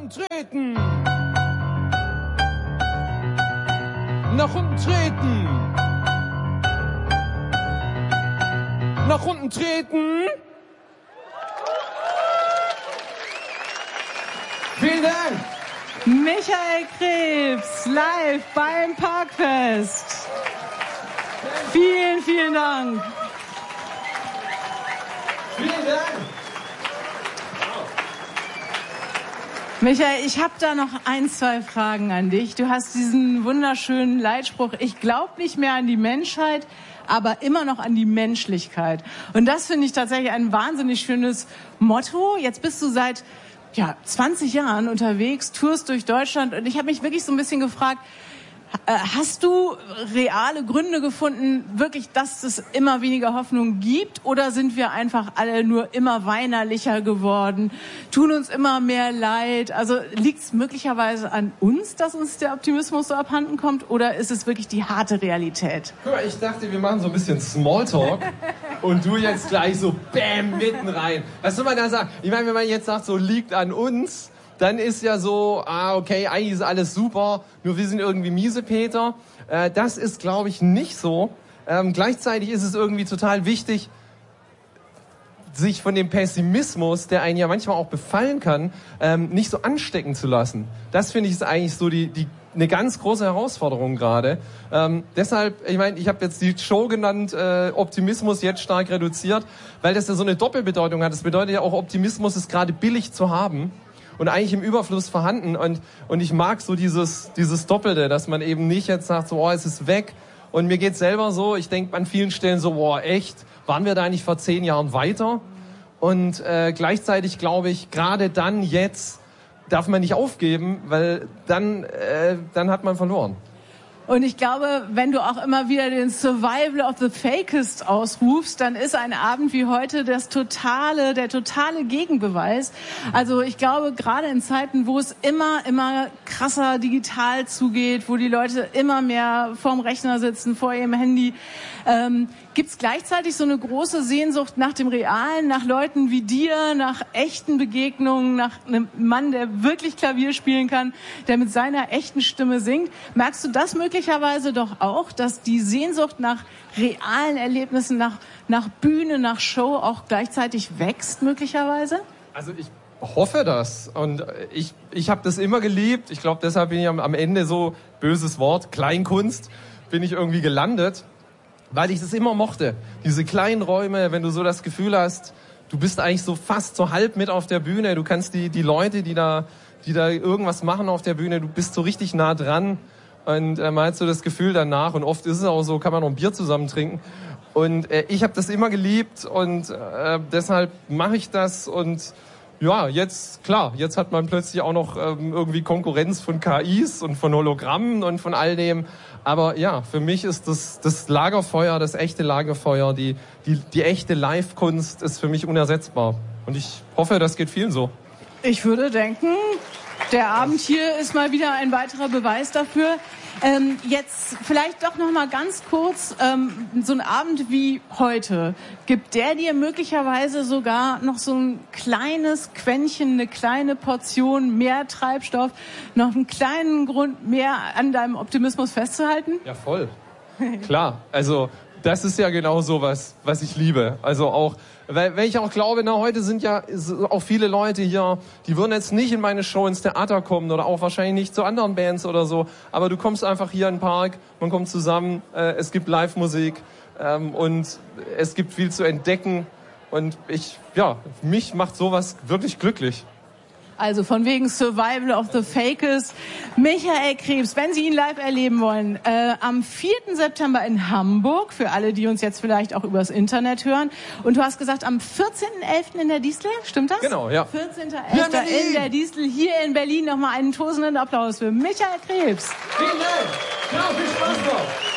unten treten. Nach unten treten. Nach unten treten. Vielen Dank. Michael Krebs, live beim Parkfest. Vielen, vielen Dank. Vielen Dank. Michael, ich habe da noch 2 Fragen an dich. Du hast diesen wunderschönen Leitspruch, ich glaube nicht mehr an die Menschheit, aber immer noch an die Menschlichkeit. Und das finde ich tatsächlich ein wahnsinnig schönes Motto. Jetzt bist du seit 20 Jahren unterwegs, tourst durch Deutschland und ich habe mich wirklich so ein bisschen gefragt, hast du reale Gründe gefunden, wirklich, dass es immer weniger Hoffnung gibt, oder sind wir einfach alle nur immer weinerlicher geworden, tun uns immer mehr leid? Also liegt es möglicherweise an uns, dass uns der Optimismus so abhanden kommt, oder ist es wirklich die harte Realität? Guck mal, ich dachte, wir machen so ein bisschen Smalltalk und du jetzt gleich so bam mitten rein. Was soll man da sagen? Ich meine, wenn man jetzt sagt, so liegt an uns, dann ist ja so, okay, eigentlich ist alles super, nur wir sind irgendwie Miesepeter. Das ist, glaube ich, nicht so. Gleichzeitig ist es irgendwie total wichtig, sich von dem Pessimismus, der einen ja manchmal auch befallen kann, nicht so anstecken zu lassen. Das finde ich ist eigentlich so eine ganz große Herausforderung gerade. Deshalb, ich meine, ich habe jetzt die Show genannt, Optimismus jetzt stark reduziert, weil das ja so eine Doppelbedeutung hat. Das bedeutet ja auch, Optimismus ist gerade billig zu haben und eigentlich im Überfluss vorhanden. Und ich mag so dieses Doppelte, dass man eben nicht jetzt sagt, so, es ist weg. Und mir geht's selber so, ich denke an vielen Stellen so, echt, waren wir da nicht vor 10 Jahren weiter? Und gleichzeitig glaube ich, gerade dann, jetzt, darf man nicht aufgeben, weil dann hat man verloren. Und ich glaube, wenn du auch immer wieder den Survival of the Fakest ausrufst, dann ist ein Abend wie heute der totale Gegenbeweis. Also ich glaube, gerade in Zeiten, wo es immer krasser digital zugeht, wo die Leute immer mehr vorm Rechner sitzen, vor ihrem Handy, gibt es gleichzeitig so eine große Sehnsucht nach dem Realen, nach Leuten wie dir, nach echten Begegnungen, nach einem Mann, der wirklich Klavier spielen kann, der mit seiner echten Stimme singt. Merkst du das möglicherweise doch auch, dass die Sehnsucht nach realen Erlebnissen, nach Bühne, nach Show auch gleichzeitig wächst möglicherweise? Also ich hoffe das. Und ich habe das immer geliebt. Ich glaube, deshalb bin ich am Ende so, böses Wort, Kleinkunst, bin ich irgendwie gelandet. Weil ich das immer mochte. Diese kleinen Räume, wenn du so das Gefühl hast, du bist eigentlich so fast so halb mit auf der Bühne, du kannst die Leute, die da irgendwas machen auf der Bühne, du bist so richtig nah dran und man hat so das Gefühl danach, und oft ist es auch so, kann man noch ein Bier zusammen trinken. Und ich habe das immer geliebt und deshalb mache ich das. Und ja, jetzt hat man plötzlich auch noch irgendwie Konkurrenz von KIs und von Hologrammen und von all dem. Aber ja, für mich ist das Lagerfeuer, das echte Lagerfeuer, die echte Live-Kunst ist für mich unersetzbar. Und ich hoffe, das geht vielen so. Ich würde denken, der Abend hier ist mal wieder ein weiterer Beweis dafür. Jetzt vielleicht doch noch mal ganz kurz, so ein Abend wie heute, gibt der dir möglicherweise sogar noch so ein kleines Quäntchen, eine kleine Portion mehr Treibstoff, noch einen kleinen Grund mehr an deinem Optimismus festzuhalten? Ja, voll. Klar, also das ist ja genau so was ich liebe. Also auch, weil ich auch glaube, heute sind ja auch viele Leute hier, die würden jetzt nicht in meine Show ins Theater kommen oder auch wahrscheinlich nicht zu anderen Bands oder so, aber du kommst einfach hier in den Park, man kommt zusammen, es gibt Live-Musik und es gibt viel zu entdecken und mich macht sowas wirklich glücklich. Also von wegen Survival of the Fakers. Michael Krebs, wenn Sie ihn live erleben wollen, am 4. September in Hamburg, für alle, die uns jetzt vielleicht auch übers Internet hören. Und du hast gesagt, am 14.11. in der Distel, stimmt das? Genau, ja. 14.11. in der Distel, hier in Berlin. Nochmal einen tosenden Applaus für Michael Krebs. Vielen Dank. Ciao, viel Spaß noch.